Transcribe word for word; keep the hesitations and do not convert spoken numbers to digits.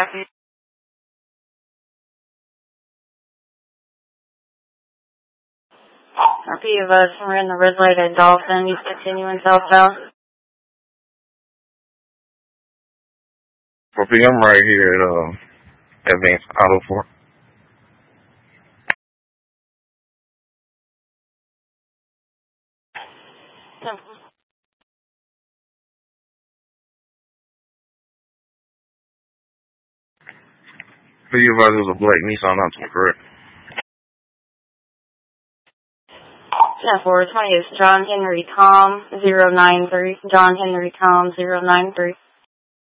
Repeat of us, we're in the red light at Dolphin, he's continuing southbound. Copy, I'm right here at uh, Advanced Auto four. For you advise, it was a black Nissan Altima, correct? ten four twenty is John Henry Tom zero nine three. John Henry Tom zero nine three.